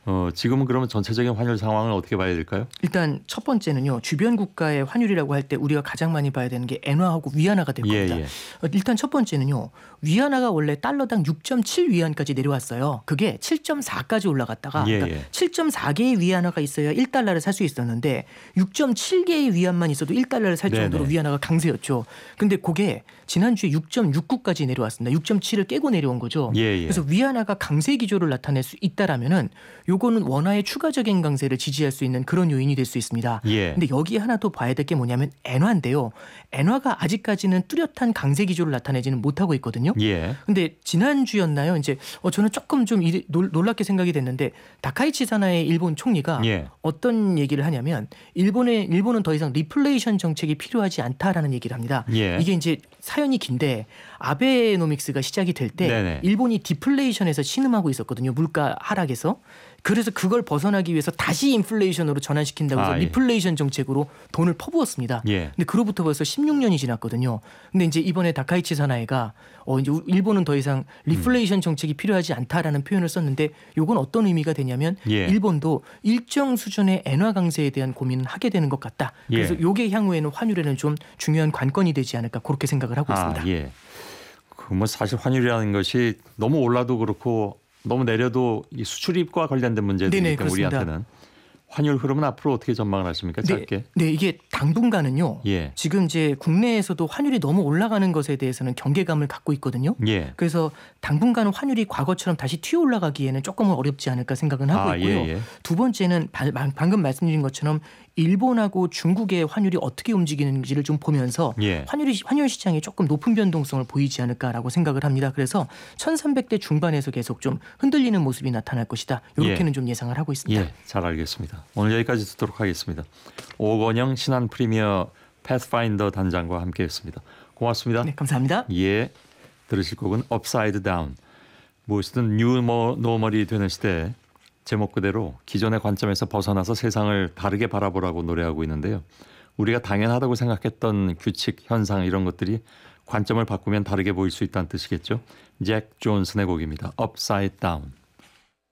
지금은 그러면 전체적인 환율 상황을 어떻게 봐야 될까요? 일단 첫 번째는요. 주변 국가의 환율이라고 할 때 우리가 가장 많이 봐야 되는 게 엔화하고 위안화가 될 겁니다. 예. 일단 첫 번째는요. 위안화가 원래 달러당 6.7 위안까지 내려왔어요. 그게 7.4까지 올라갔다가 그러니까 7.4개의 위안화가 있어야 1달러를 살 수 있었는데 6.7개의 위안만 있어도 1달러를 살 정도로 위안화가 강세였죠. 근데 그게 지난주에 6.69까지 내려왔습니다. 6.7을 깨고 내려온 거죠. 그래서 위안화가 강세 기조를 나타낼 수 있다라면은 요거는 원화의 추가적인 강세를 지지할 수 있는 그런 요인이 될 수 있습니다. 근데 여기에 하나 더 봐야 될 게 뭐냐면 엔화인데요. 엔화가 아직까지는 뚜렷한 강세 기조를 나타내지는 못하고 있거든요. 근데 지난주였나요? 이제 저는 조금 좀 놀랍게 생각이 됐는데 다카이치 사나의 일본 총리가 어떤 얘기를 하냐면 일본은 더 이상 리플레이션 정책이 필요하지 않다라는 얘기를 합니다. 이게 이제 사연이 긴데 아베노믹스가 시작이 될 때 일본이 디플레이션에서 신음하고 있었거든요. 물가 하락에서. 그래서 그걸 벗어나기 위해서 다시 인플레이션으로 전환시킨다고 해서 리플레이션 정책으로 돈을 퍼부었습니다. 근데 그로부터 벌써 16년이 지났거든요. 근데 이제 이번에 다카이치 사나이가 이제 일본은 더 이상 리플레이션 정책이 필요하지 않다라는 표현을 썼는데 요건 어떤 의미가 되냐면 일본도 일정 수준의 엔화 강세에 대한 고민을 하게 되는 것 같다. 그래서 요게 향후에는 환율에는 좀 중요한 관건이 되지 않을까 그렇게 생각을 하고 있습니다. 뭐 사실 환율이라는 것이 너무 올라도 그렇고 너무 내려도 이 수출입과 관련된 문제들이니까 우리한테는 환율 흐름은 앞으로 어떻게 전망을 하십니까? 짧게. 이게 당분간은요. 지금 이제 국내에서도 환율이 너무 올라가는 것에 대해서는 경계감을 갖고 있거든요. 그래서 당분간은 환율이 과거처럼 다시 튀어 올라가기에는 조금은 어렵지 않을까 생각은 하고 있고요. 두 번째는 방금 말씀드린 것처럼 일본하고 중국의 환율이 어떻게 움직이는지를 좀 보면서 환율 시장에 조금 높은 변동성을 보이지 않을까라고 생각을 합니다. 그래서 1300대 중반에서 계속 좀 흔들리는 모습이 나타날 것이다. 이렇게는 좀 예상을 하고 있습니다. 잘 알겠습니다. 오늘 여기까지 듣도록 하겠습니다. 오건영 신한 프리미어 패스파인더 단장과 함께했습니다. 고맙습니다. 네, 감사합니다. 들으실 곡은 업사이드 다운. 무엇이든 뉴 노멀이 되는 시대에 제목 그대로 기존의 관점에서 벗어나서 세상을 다르게 바라보라고 노래하고 있는데요. 우리가 당연하다고 생각했던 규칙, 현상 이런 것들이 관점을 바꾸면 다르게 보일 수 있다는 뜻이겠죠. 잭 존슨의 곡입니다. 업사이드 다운.